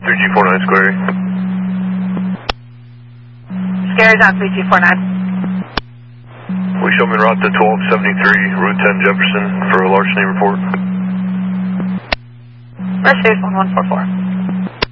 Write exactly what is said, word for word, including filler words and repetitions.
three G four nine Square. Scary's on three G four nine. We show me route to twelve seventy-three, Route ten Jefferson for a larceny report. Mercedes one one four four.